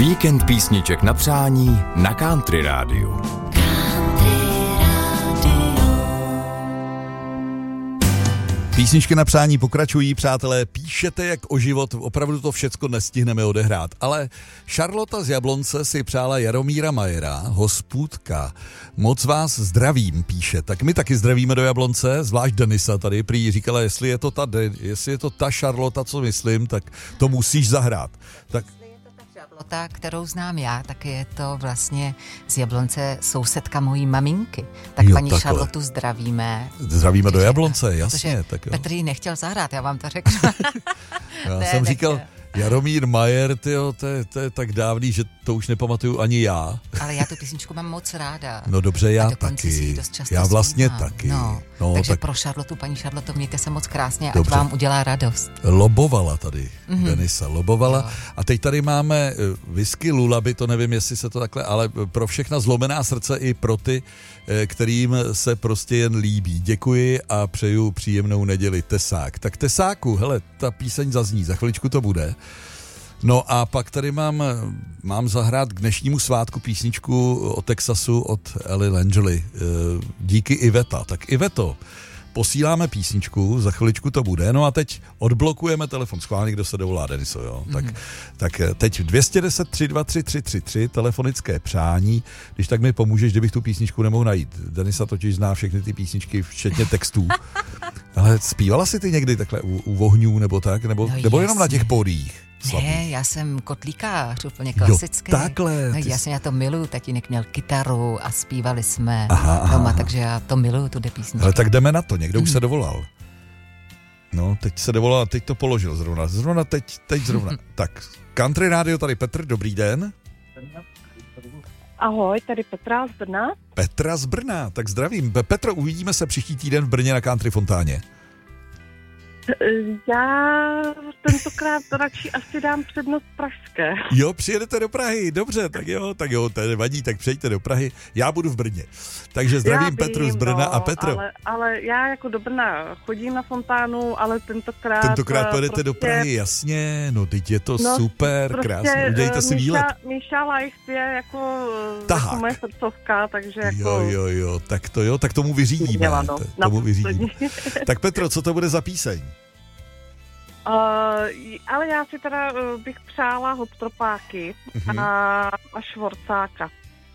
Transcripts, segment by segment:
Víkend písniček na přání na Country Rádiu. Písničky na přání pokračují, přátelé, píšete jak o život, opravdu to všecko nestihneme odehrát, ale Šarlota z Jablonce si přála Jaromíra Majera, hospůdka. Moc vás zdravím, píše. Tak my taky zdravíme do Jablonce, zvlášť Denisa tady, prý říkala, jestli je to ta Šarlota, co myslím, tak to musíš zahrát. Tak Šarlota, kterou znám já, tak je to vlastně z Jablonce sousedka mojí maminky. Tak paní takhle. Šarlotu zdravíme. Zdravíme do Jablonce, jasně. Tak jo. Petr ji nechtěl zahrát, já vám to řeknu. Já jsem říkal, Jaromír Majer, tyjo, to je tak dávný, že to už nepamatuju ani já. Ale já tu písničku mám moc ráda. No dobře, já taky. Já vlastně zpívám. taky. No, takže tak pro Šarlotu, paní Šarloto, mějte se moc krásně, ať vám udělá radost. Lobovala tady, Denisa, lobovala. Jo. A teď tady máme whisky Lullaby, to nevím, jestli se to takhle, ale pro všechna zlomená srdce i pro ty, kterým se prostě jen líbí. Děkuji a přeju příjemnou neděli. Tesák. Tak Tesáku, hele, ta píseň zazní, za chviličku to bude. No a pak tady mám zahrát k dnešnímu svátku písničku o Texasu od Ellie Langely. Díky Iveta. Tak Iveto, posíláme písničku, za chviličku to bude. No a teď odblokujeme telefon. Schválně, kdo se dovolá, Deniso, jo? Tak teď 210 323 333, telefonické přání. Když tak mi pomůžeš, kdybych tu písničku nemohl najít. Denisa totiž zná všechny ty písničky, včetně textů. Ale zpívala jsi ty někdy takhle u ohňů nebo tak? Nebo jenom na těch pódiích? Slabý. Ne, já jsem kotlíkář, úplně klasický. Jo, takhle. No, já to miluju, tatínek měl kytaru a zpívali jsme doma, takže já to miluju, tu písničku. Ale tak jdeme na to, někdo už se dovolal. No, teď se dovolal a teď to položil zrovna teď. Tak, Country Radio, tady Petr, dobrý den. Ahoj, tady Petra z Brna. Petra z Brna, tak zdravím. Petro, uvidíme se příští týden v Brně na Country Fontáně. Já tentokrát radši asi dám přednost pražské. Jo, přijedete do Prahy, dobře, tak jo, to nevadí, tak přejďte do Prahy, já budu v Brně. Takže zdravím Petru z Brna a Petro. Ale já jako do Brna chodím na fontánu, ale tentokrát pojedete prostě do Prahy, jasně, no teď je to super, prostě, krásně, udějte si výlet. Míša Life je jako moje srdcovka, takže jako... Jo, tak tomu vyřídíme. Tak Petro, co to bude za píseň? Ale já si teda bych přála Hoptropáky a Švorcáka.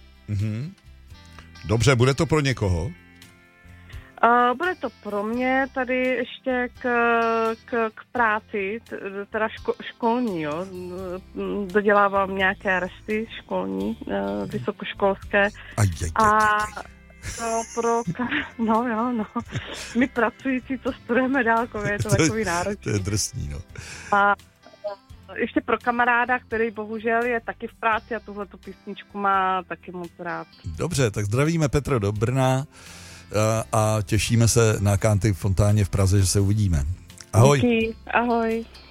Dobře, bude to pro někoho? Bude to pro mě tady ještě k práci, teda školní, jo. Dodělávám nějaké resty školní, vysokoškolské. My pracující to studujeme dálkově, je to takový náročný. To je drsný, no. A ještě pro kamaráda, který bohužel je taky v práci a tuhletu písničku má taky moc rád. Dobře, tak zdravíme Petro do Brna a těšíme se na Country Fontáně v Praze, že se uvidíme. Ahoj. Díky, ahoj.